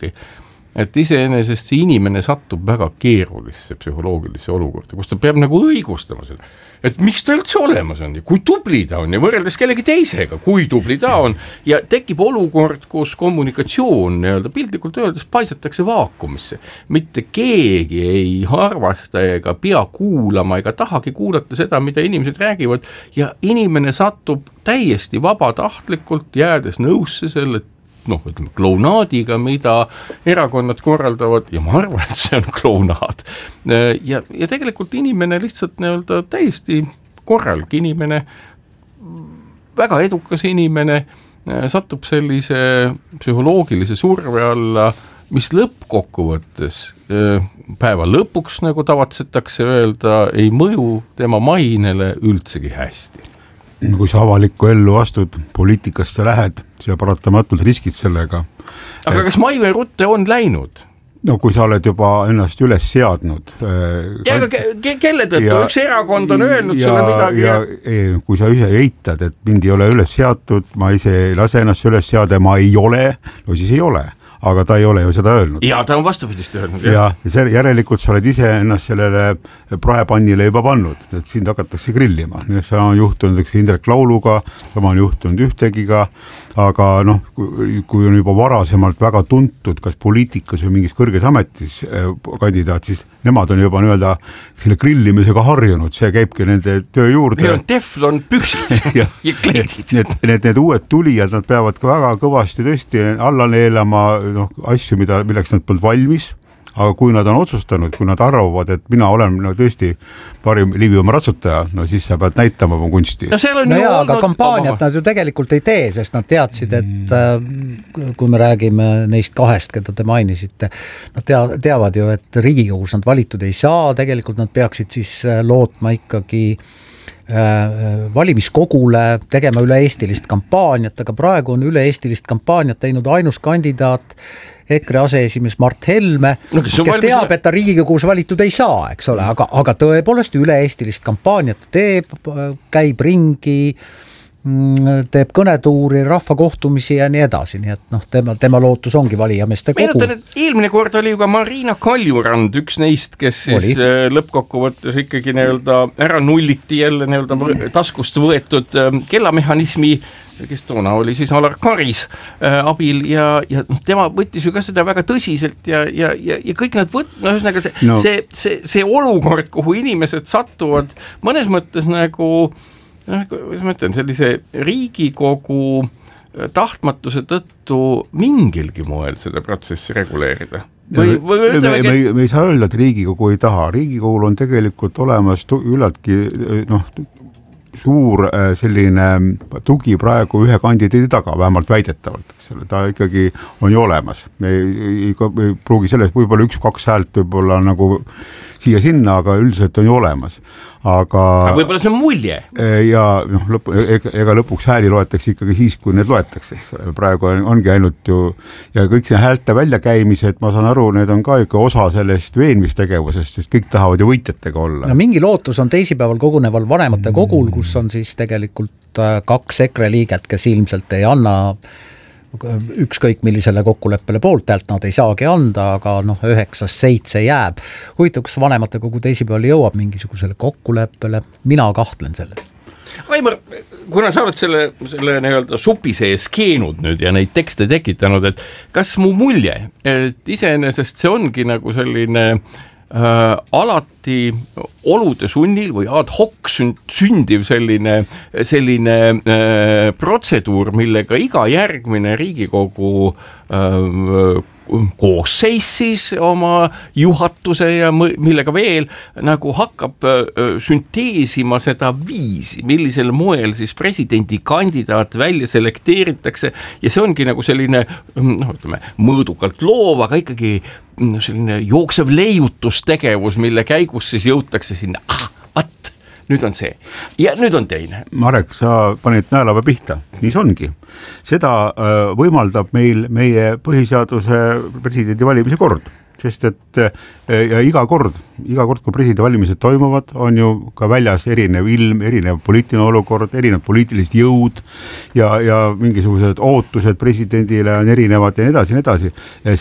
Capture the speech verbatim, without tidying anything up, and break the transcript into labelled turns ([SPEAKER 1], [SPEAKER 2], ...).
[SPEAKER 1] niimoodi, et iseenesest see inimene satub väga keerulisse psühholoogilisse olukorda, kus ta peab nagu õigustama seda, et miks ta üldse olemas on ja kui tubli ta on ja võrreldes kellegi teisega, kui tubli ta on ja tekib olukord, kus kommunikatsioon nii-öelda piltlikult öeldes paisatakse vaakumisse. Mitte keegi ei harvasta ega pea kuulama ega tahagi kuulata seda, mida inimesed räägivad ja inimene satub täiesti vabatahtlikult jäädes nõusse selle noh, ütleme, klounaadiga, mida erakonnad korraldavad ja ma arvan, et see on klounaad. Ja, ja tegelikult inimene lihtsalt nii-öelda täiesti korralik inimene, väga edukas inimene, satub sellise psühholoogilise surve alla, mis lõppkokkuvõttes päeva lõpuks, nagu tavatsetakse öelda, ei mõju tema mainele üldsegi hästi.
[SPEAKER 2] Kui sa avalikku ellu astud, poliitikasse lähed, siis paratamatult riskid sellega.
[SPEAKER 1] Aga kas Maive Rutte on läinud?
[SPEAKER 2] No kui sa oled juba ennast üles seadnud.
[SPEAKER 1] Ja aga ke- kelle tõttu? Ja, üks erakond on öelnud ja, selle midagi.
[SPEAKER 2] Ja, ja kui sa ise eitad, et mind ei ole üles seatud, ma ise ei lase ennast üles seada, ma ei ole, no siis ei ole. Aga ta ei ole ju seda öelnud.
[SPEAKER 1] Ja ta on vastupidist öelnud.
[SPEAKER 2] Ja, ja see, järelikult sa oled ise ennast sellele praepannile juba pannud, et sind hakatakse grillima. See on juhtunud Indrek Lauluga, sama on juhtunud Ühtegiga, aga noh, kui on juba varasemalt väga tuntud, kas poliitikas või mingis kõrges ametis kandidaat, siis nemad on juba nii-öelda selle grillimisega harjunud, see käibki nende töö juurde.
[SPEAKER 1] Meil on teflon püksid ja, ja kleidid.
[SPEAKER 2] Need, need, need uued tulijad, nad peavad ka väga kõvasti tõesti alla neelama noh, asju, mida, milleks nad polnud valmis, aga kui nad on otsustanud, kui nad arvavad, et mina olen no, tõesti parim liiviuma ratsutaja, no siis sa pead näitama oma kunsti.
[SPEAKER 3] No, no jaa, aga kampaaniat nad ju tegelikult ei tee, sest nad teadsid, et mm. kui me räägime neist kahest, keda te mainisite, nad tea, teavad ju, et Riigikogus nad valitud ei saa, tegelikult nad peaksid siis lootma ikkagi valimiskogule tegema üle-eestilist kampaaniat, aga praegu on üle-eestilist kampaaniat teinud ainus kandidaat EKRE aseesimees Mart Helme, no, kes, kes teab, et ta Riigikogus valitud ei saa, eks ole, aga, aga tõepoolest üle-eestilist kampaaniat teeb, käib ringi, teeb kõnetuuri, rahvakohtumisi ja nii edasi, nii et noh, tema, tema lootus ongi valijameeste kogu.
[SPEAKER 1] Meenutan, et eelmine kord oli ju ka Marina Kaljurand, üks neist, kes siis oli. Lõppkokkuvõttes ikkagi nii-öelda ära nulliti jälle nii-öelda taskust võetud kellamehhanismi, kes toona oli siis Alar Karis äh, abil ja, ja tema võttis ju ka seda väga tõsiselt ja, ja, ja, ja kõik nad võt-, no ühesõnaga see, no. see, see, see olukord, kuhu inimesed sattuvad mõnes mõttes nagu noh, kuidas ma ütlen, sellise Riigikogu tahtmatuse tõttu mingilgi moel seda protsessi reguleerida. Või, või
[SPEAKER 2] me, me, me, me ei saa öelda, et Riigikogu ei taha. Riigikogul on tegelikult olemas üllatki noh, suur selline tugi praegu ühe kandidaadi taga, vähemalt väidetavalt. Ta ikkagi on ju olemas. Me ei, ei, ei pruugi sellest võib-olla üks-kaks häält võib-olla nagu siia-sinna, aga üldiselt on ju olemas. Aga,
[SPEAKER 1] aga võib-olla see on mulje.
[SPEAKER 2] Ja noh, lõp, ega lõpuks hääli loetakse ikkagi siis, kui need loetakse. Praegu on, ongi ainult ju, ja kõik see häälte väljakäimised, ma saan aru, need on ka ikka osa sellest veenmistegevusest, sest kõik tahavad ju võitjatega olla.
[SPEAKER 3] No mingi lootus on teisipäeval koguneval vanemate kogul, kus on siis tegelikult kaks EKRE liiget, kes ilmselt ei anna ükskõik millisele kokkuleppele poolt häält nad ei saagi anda, aga noh, üheksast seitse jääb. Huvitav, kas vanemate kogu teisipäeval jõuab mingisugusele kokkuleppele, mina kahtlen selles.
[SPEAKER 1] Aimar, kuna sa oled selle, selle nii-öelda supi sees keenud nüüd ja neid tekste tekitanud, et kas mu mulje, et iseenesest see ongi nagu selline Äh, alati olude sunnil või ad hoc sündiv selline, selline äh, protseduur, millega iga järgmine Riigikogu äh, koosseis siis oma juhatuse ja millega veel nagu hakkab sünteesima seda viisi, millisel moel siis presidendi kandidaat välja selekteeritakse ja see ongi nagu selline noh, ütleme, mõõdukalt loov, aga ikkagi selline jooksev leiutustegevus, mille käigus siis jõutakse sinna, ah, at, nüüd on see ja nüüd on teine.
[SPEAKER 2] Marek, sa panid näelava pihta, nii see ongi. Seda äh, võimaldab meil meie põhiseaduse presidendi valimise kord, sest et äh, ja iga kord, iga kord, kui presidendi valimised toimuvad, on ju ka väljas erinev ilm, erinev poliitiline olukord, erinev poliitilised jõud ja, ja mingisugused ootused presidendile on erinevad ja nii edasi, nii edasi.